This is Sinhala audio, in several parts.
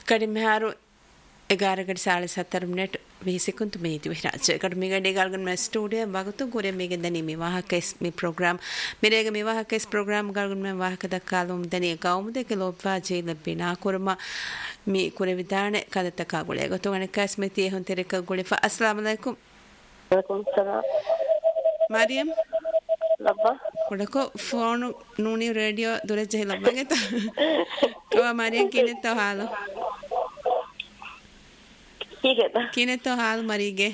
ಕಡಿಮೆಹಾರು 11:47 ವೀಸಿಕುಂತು ಮೇದಿ ವಿರಾಜ ಕಡಿಮೆಗಡೆ ಗಾಲ್ಗನ್ ಮೆ ಸ್ಟುಡಿಯೋ ಬಾಗುತು ಗುರೆ ಮೇಗೆ ದನಿ ಮಿ ವಾಹಕಸ್ ಮಿ ಪ್ರೋಗ್ರಾಮ್ ಮಿರೇಗ ಮಿ ವಾಹಕಸ್ ಪ್ರೋಗ್ರಾಮ್ ಗಾಲ್ಗನ್ ಮೆ ವಾಹಕದ ಕಾಲುಂ ದನಿ ಗೌಮದೆ ಕೆ ಲೋಬ್ವಾ ಜೈಲ ಬಿನಾ ಕುರ್ಮ ಮಿ ಕುರೆ ವಿದಾನೆ ಕದತ ಕಾಗುಳೆ ಗತು ಗಣಕಸ್ ಮಿತಿ ಹೊಂ ತೆರೆಕ ಗುಳೆ ಫ ಅಸ್ಸಲಾಮು ಅಲೈಕುಂ ವಲೈಕುಂ ಸಲಾಂ ಮರಿಯಂ ಲಬ್ಬಾ ಕೊಡಕೋ ಫೋನ್ ನೂನಿ ರೇಡಿಯೋ ದುರೆ ಜೈ ಲಬ್ಬಗೆ ತ ಕವ ಮರಿಯಂ ಕಿನೆತ ಹಾಲು ಕಿನೆತ ಹಾಲು ಮರಿಗೆ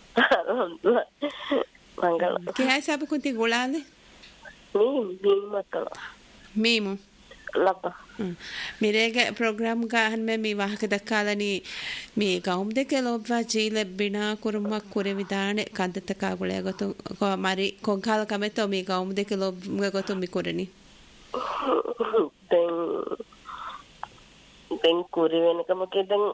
ಮಂಗಳ ಕೆ ಹೈ ಸಾಬ ಕುಂತಿ ಗುಳಾಲೆ ಮೀ ಮಕ್ಕಳು ಮೀಮು ಲಬ್ಬ ಮಿರೇಗ ಪ್ರೋಗ್ರಾಮ್ ಗ ಹನ್ಮೆ ಮಿ ವಾಹಕ ದಕ್ಕಾಲನಿ ಮಿ ಗೌಮ್ ದೆಕೆ ಲೋಬ್ವಾ ಜೀಲೆ ಬಿನಾ ಕುರುಮ ಕುರೆ ವಿದಾನೆ ಕಂದತ ಕಾಗುಳೆ ಗೊತ್ತು ಮರಿ ಕೊಂಕಾಲ ಕಮೆತ ಮಿ ಗೌಮ್ ದೆಕೆ ಲೋಬ್ ಗೊತ್ತು ಮಿ ಕುರನಿ ದೆನ್ ಕುರಿ ವೆನಕಮ ಕೆದನ್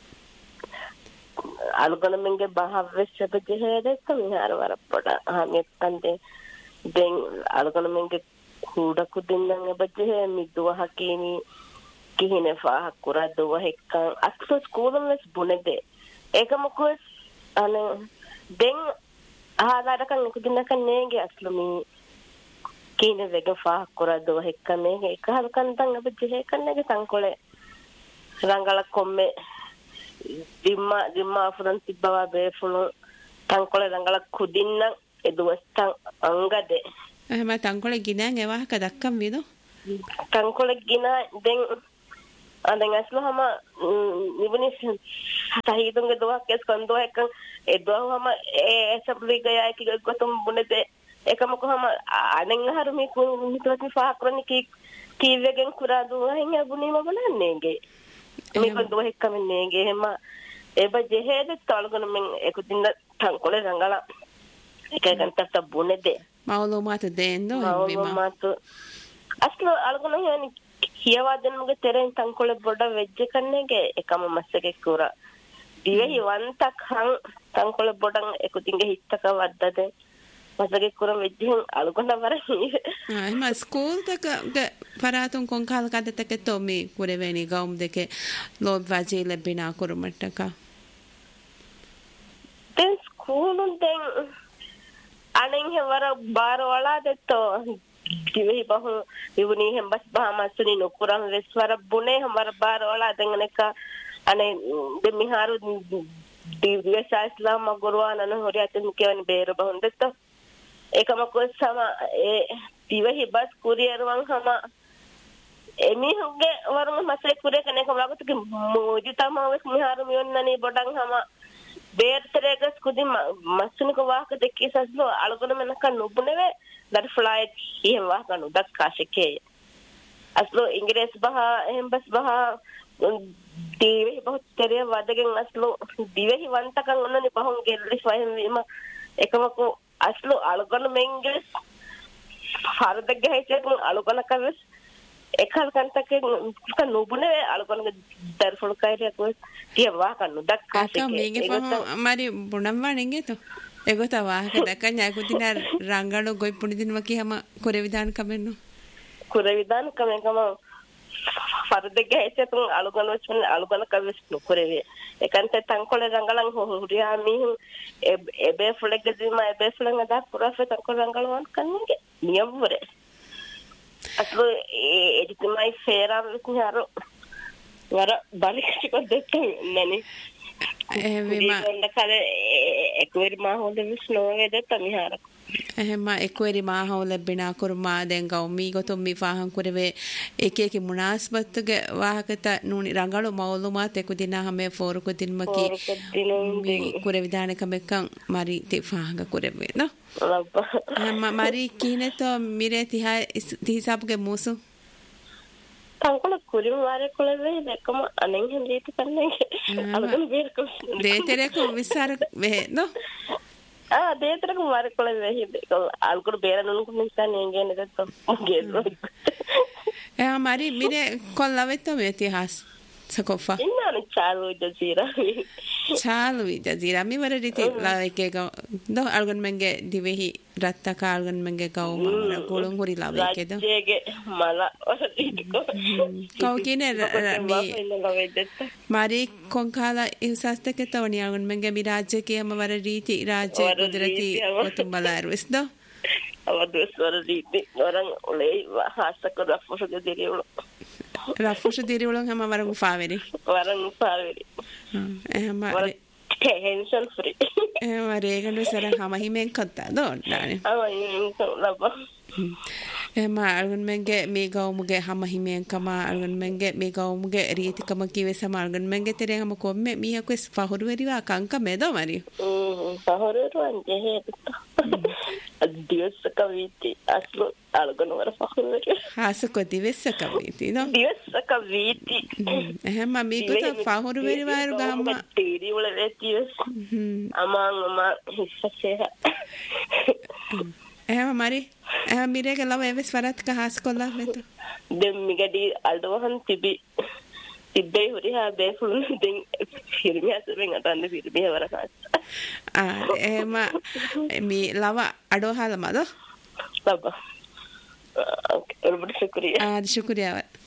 අලුගන මෙන්ගේ භාව්‍යශබ ජෙහෙදෙක විහාර වරපොඩ මෙත්තන්දේ දෙන් අලුගන මෙන්ගේ කුඩකු දෙන්නන් එබජෙහෙ මිදුව හකීනි කිහින ෆාහ කුරා දුව හෙක්කන් අක්සෝ ස්කූලම් වෙස් බුනේදේ ඒකමකොස් අන දෙන් ආදාරකන් කුදින්නකන් නේගේ අස්ලුමි කිහින වෙග ෆාහ කුරා දුව හෙක්කන් මේක එකහලකන් තන් එබජෙහෙ කන්නගේ සංකොලේ රංගල කොම්මේ dimma afuran tibbawa beefunu tankole rangala kudinna eduwastan angade ehma tankole ginan ewahaka dakkam vidu tankole gina den aden aslo hama nibuni sahidunge dowa kes kondo ekan edwa hama esabli gaya ki gotum bunede ekamako hama aden harumi mitwati fahakroni ki wegen kuradu henya bunima banannege මේක දුව එක්කම නේගේ එහෙම එබ ජෙහෙද තලගන මෙන් එකුදින්න තංකොලේ රංගලා එක ගන්තත් බුනේදේ මාළුමාත දෙන්නෝ මාළුමාත අස්ල අලගන යනි කියවා දෙන්නගේ තෙරෙන් තංකොලේ බොඩ වෙජ්ජ කන්නේගේ එකම මස්සගේ කුරා දිවෙහි වන්තක් හං තංකොලේ බොඩන් එකුදින්ගේ හිටක වද්දද මස්සගේ කුරා වෙජ්ජෙන් අලගන වර එහෙම ස්කූල් තක පරාතුන් කොන්කාල කදතක තොමි කුරෙවෙනි ගෞම් දෙකේ ලෝබ් වාජීල බිනා කුරුමට්ටක දැන් ස්කූලුන් දැන් අනෙන් හවර බාර වලා දෙතෝ දිවෙහි බහු ඉවුනි හෙම්බස් බහමස්සුනි නුකුරන් වෙස්වර බුනේ හමර බාර වලා දෙන්නක අනේ දෙමිහාරු දිව්‍යශාස්ත්‍රම ගුරුවානන හොරියතන් කියවන බේර බහුන් දෙතෝ ඒකමකොස් සම ඒ දිවෙහි බස් කුරියරවන් හම එමිහුගේ වරම මසේ කුරේ කනේ කවලකට මොජි තමවස් මිහාරු මියොන්නනේ බඩන් හම බේර්තරේගස් කුදි මස්සුනික වාහක දෙකේ සස්ලෝ අලගොන මනක නුබුනේ දර් ෆ්ලයිට් එහෙම වාහකනු දක්කාශකේ අස්ලෝ ඉංග්‍රීසි බහ එහෙම බස් බහ දිවෙහි බහුත් තෙරිය වදගෙන් අස්ලෝ දිවෙහි වන්තකන් ඔන්නනේ බහුන් ගෙල්ලි ෆයිම් වීම එකමකෝ අස්ලෝ අලගොන මෙන්ගස් හරදගේ හැචෙන් අලගොන කවස් එකල් කන්තකේ නුබුනේ අලගොන දර්ෆොල් කයිරිය කොස් තියවා කන්නු දක්කාශකේ මේගේ පහ මරි බුණම් වණෙන්ගේ තෝ එගොත වාහක දකන් යකුතින රංගණු ගොයි පුනිදිනව කියම කුර විදාන කමෙන්නු කුර විදාන කමෙන්කම හරදගේ හැචෙන් අලගොන වස්න අලගොන කවස් නුකුරේ එකන්ත තංකොල රංගලන් හොරියා මිහු එබේ ෆ්ලෙග් දෙීම එබේ ෆ්ලෙග් අදා පුරාෆේ තංකොල රංගලවන් කන්නගේ නියම්වරේ අස්ලෝ එදිතමයි ෆේරම් විකුහාරෝ වර බලිකක දෙත්තේ නනේ එහෙම කල එක්වරි මා හොඳ විශ්නෝගේ දෙත්ත මිහාර එහෙම එක්වරි මා හො ලැබෙනා කුරුමා දැන් ගෞමි ගොතුම් මි ෆාහන් කුරවේ එක එක මුනාස්බත්ගේ වාහකත නූනි රංගලු මවලුමාත් එකුදිනා හැම ෆෝරුක දින්මකි මි කුර විදානකමෙක්කන් මරි ති ෆාහංග කුරවේ නෝ මරි කිනතෝ මිරේ තිහසබ්ගේ මුසු තංකොල කුරිම වාරේ කොලවේ දෙකම අනෙන් හෙන්දීත කන්නේ අලගන බේරක දේතරේක විසර වේ නෝ දේතරේක වාරේ කොලවේ හිද අලගන බේරනුන් කුනිසා නේගේ නේද ගේරෝ මරි මිරේ කොල්ලවෙත්තෝ මේ තිහස් සකොෆා ඉන්නාන චාලෝ Jazeera Chalu jazira mi wara riti la ke ga do algon menge divehi ratta ka algon menge ga umara golong hori la ke do rajege mala wara riti ko kau kine mi mari konkala ihsaste ke tawni algon menge mi rajye ke am wara riti rajye kudrati otum balar wis do අවදස් වර රීති orang oleh hasa ko rafusho de diriulo rafusho diriulo hama warang ufaveri hama tension free hama reganu sara hama himen katta do nani ama himen laba hama algun menge me gawmuge hama himen kama algun menge me gawmuge riti kama kiwe sama algun menge tere hama komme miha ko fahuru veriwa kanka me do mari fahuru anje heta Divessa kaviti aslo algon wara fahuru hasa ko divessa kaviti no divessa kaviti hama me ko ta fahuru veriwa gama tiri wala divess ama hissa hama mari hama mirege lawa eves varat ka has kolla meto dem migadi aldohan tibi Ibbe huri ha be fulun den firmi asben atande firmi wara kas ema mi lava ado hala mado lava okay shukriya shukriya